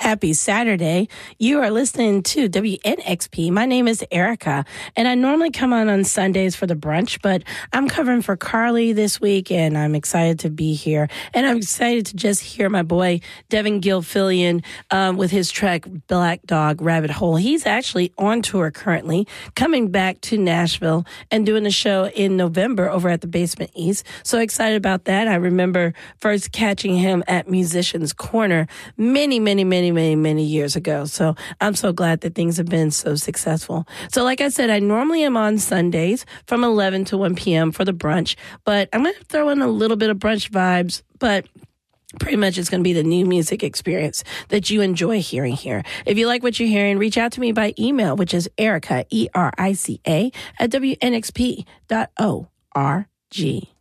Happy Saturday. You are listening to WNXP. My name is Erica, and I normally come on Sundays for the brunch, but I'm covering for Carly this week, and I'm excited to be here. And I'm excited to just hear my boy, Devin Gilfillian, with his track, Black Dog Rabbit Hole. He's actually on tour currently, coming back to Nashville and doing a show in November over at the Basement East. So excited about that. I remember first catching him at Musician's Corner many years ago. So I'm so glad that things have been so successful. So like I said, I normally am on Sundays from 11 to 1 p.m. for the brunch, but I'm going to throw in a little bit of brunch vibes, but pretty much it's going to be the new music experience that you enjoy hearing here. If you like what you're hearing, reach out to me by email, which is Erica, ERICA, at WNXP.org.